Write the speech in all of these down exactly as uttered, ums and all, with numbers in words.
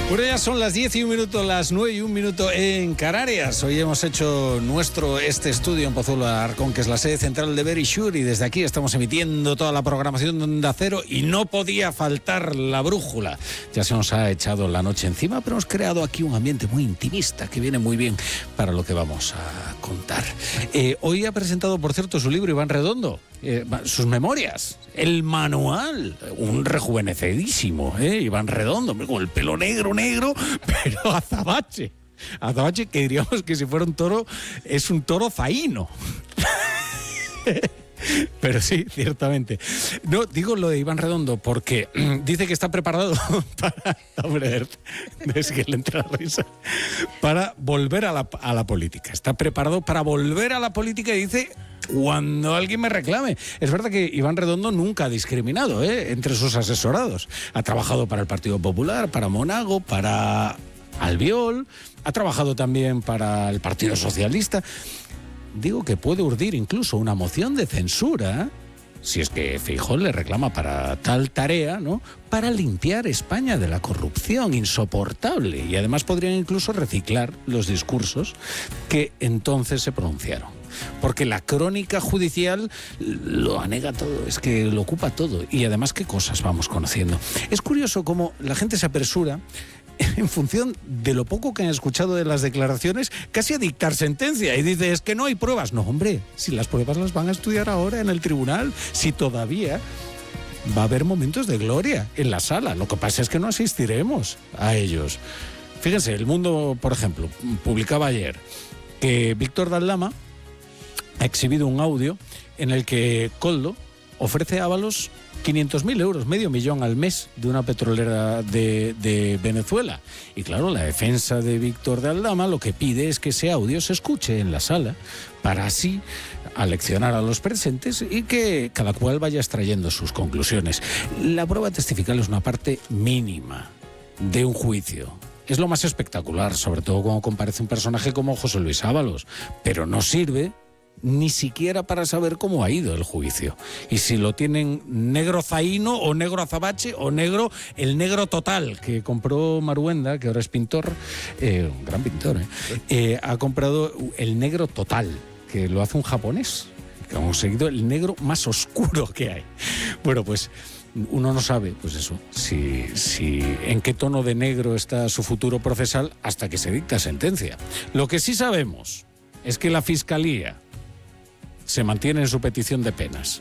Bueno, ya son las diez y un minuto, las nueve y un minuto en Canarias. Hoy hemos hecho nuestro este estudio en Pozuelo de Alarcón, que es la sede central de Verisure, y desde aquí estamos emitiendo toda la programación de Onda Cero y no podía faltar la brújula. Ya se nos ha echado la noche encima, pero hemos creado aquí un ambiente muy intimista que viene muy bien para lo que vamos a contar. Eh, hoy ha presentado, por cierto, su libro Iván Redondo, eh, sus memorias, el manual, un rejuvenecedísimo, ¿eh? Iván Redondo, con el pelo negro, negro, pero azabache. Azabache que diríamos que si fuera un toro, es un toro zaino. Pero sí, ciertamente. No, digo lo de Iván Redondo porque dice que está preparado para... Hombre, es que le entra la risa. Para volver a la, a la política. Está preparado para volver a la política y dice... cuando alguien me reclame. Es verdad que Iván Redondo nunca ha discriminado, ¿eh?, entre sus asesorados. Ha trabajado para el Partido Popular, para Monago, para Albiol, ha trabajado también para el Partido Socialista. Digo que puede urdir incluso una moción de censura, si es que Feijóo le reclama para tal tarea, ¿no?, para limpiar España de la corrupción insoportable. Y además podrían incluso reciclar los discursos que entonces se pronunciaron. Porque la crónica judicial lo anega todo, es que lo ocupa todo. Y además, ¿qué cosas vamos conociendo? Es curioso cómo la gente se apresura, en función de lo poco que han escuchado de las declaraciones, casi a dictar sentencia. Y dice, es que no hay pruebas. No, hombre, si las pruebas las van a estudiar ahora en el tribunal, si todavía va a haber momentos de gloria en la sala. Lo que pasa es que no asistiremos a ellos. Fíjense, El Mundo, por ejemplo, publicaba ayer que Víctor de Aldama ha exhibido un audio en el que Koldo ofrece a Ábalos quinientos mil euros, medio millón al mes, de una petrolera de, de Venezuela. Y claro, la defensa de Víctor de Aldama lo que pide es que ese audio se escuche en la sala para así aleccionar a los presentes y que cada cual vaya extrayendo sus conclusiones. La prueba testifical es una parte mínima de un juicio. Es lo más espectacular, sobre todo cuando comparece un personaje como José Luis Ábalos, pero no sirve ni siquiera para saber cómo ha ido el juicio. Y si lo tienen negro zaino o negro azabache o negro, el negro total que compró Maruenda, que ahora es pintor, eh, un gran pintor, ¿eh? Eh, ha comprado el negro total, que lo hace un japonés, que ha conseguido el negro más oscuro que hay. Bueno, pues uno no sabe, pues eso, si, si en qué tono de negro está su futuro procesal hasta que se dicta sentencia. Lo que sí sabemos es que la Fiscalía se mantiene en su petición de penas.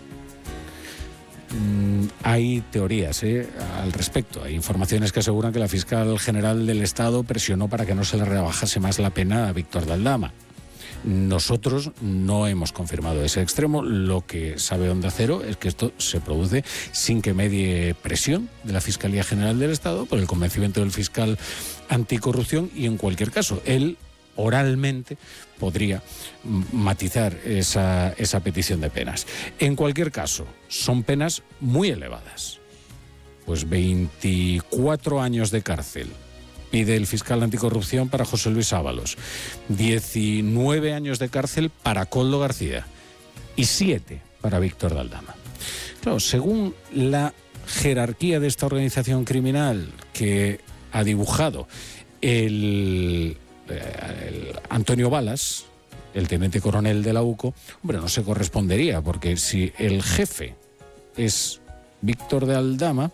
Mm, hay teorías ¿eh? al respecto. Hay informaciones que aseguran que la fiscal general del Estado presionó para que no se le rebajase más la pena a Víctor de Aldama. Nosotros no hemos confirmado ese extremo. Lo que sabe Onda Cero es que esto se produce sin que medie presión de la Fiscalía General del Estado por el convencimiento del fiscal anticorrupción, y en cualquier caso, él oralmente podría matizar esa, esa petición de penas. En cualquier caso, son penas muy elevadas. Pues veinticuatro años de cárcel pide el fiscal anticorrupción para José Luis Ábalos, diecinueve años de cárcel para Koldo García y siete para Víctor de Aldama. Claro, según la jerarquía de esta organización criminal que ha dibujado el... El Antonio Balas, el teniente coronel de la U C O, hombre, no se correspondería, porque si el jefe es Víctor de Aldama,